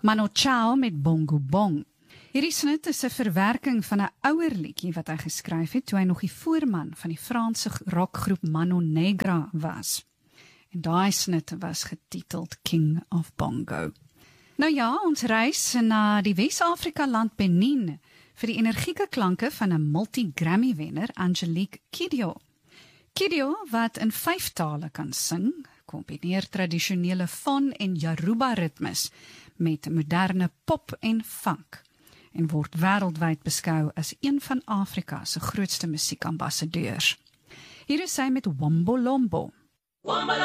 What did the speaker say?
Mano Chao met Bongo Bong. Hierdie snit is 'n verwerking van 'n ouer liedjie wat hy geskryf het toe hy nog die voorman van die Franse rockgroep Mano Negra was. En daai snit was getiteld King of Bongo. Nou ja, ons reis na die Wes-Afrika land Benin vir die energieke klanke van 'n multi-Grammy-wenner Angelique Kidjo. Kidjo, wat in 5 tale kan sing, kombineer tradisionele Fon en Yoruba ritmes met moderne pop en funk en word wêreldwyd beskou as een van Afrika se grootste musiekambassadeurs. Hier is sy met Wombo Lombo.